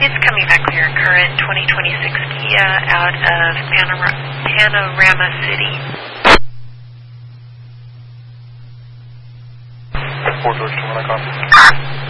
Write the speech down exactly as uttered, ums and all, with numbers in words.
It's coming back clear. Current twenty twenty-six Kia out of Panora Panorama City. Four George, two one, I copy.